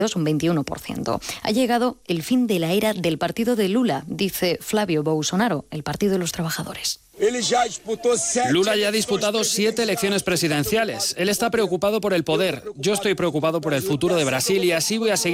un 21%. Ha llegado el fin de la era del partido de Lula, dice Flávio Bolsonaro, el Partido de los Trabajadores. Lula ya ha disputado 7 elecciones presidenciales. Él está preocupado por el poder. Yo estoy preocupado por el futuro de Brasil y así voy a seguir